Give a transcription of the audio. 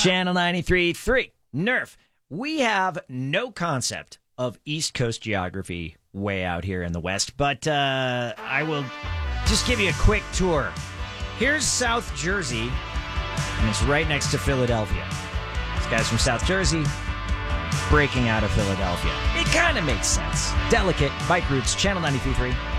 Channel 93.3, Nerf. We have no concept of East Coast geography way out here in the West, but I will just give you a quick tour. Here's South Jersey, and it's right next to Philadelphia. This guy's from South Jersey, breaking out of Philadelphia. It kind of makes sense. Delicate, Bike Roots, Channel 93.3.